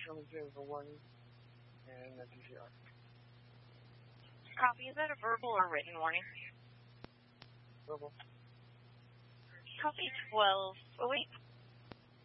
show me give a warning and a PCR. Copy. Is that a verbal or written warning? Verbal. Copy 12. Oh, wait.